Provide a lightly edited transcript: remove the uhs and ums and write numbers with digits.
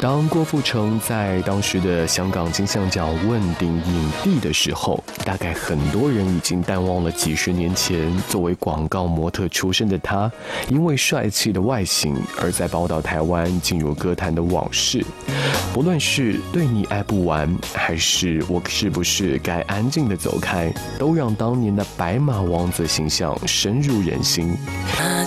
当郭富城在当时的香港金像奖问鼎影帝的时候，大概很多人已经淡忘了几十年前作为广告模特出身的他，因为帅气的外形而在宝岛台湾进入歌坛的往事。不论是对你爱不完，还是我是不是该安静的走开，都让当年的白马王子形象深入人心。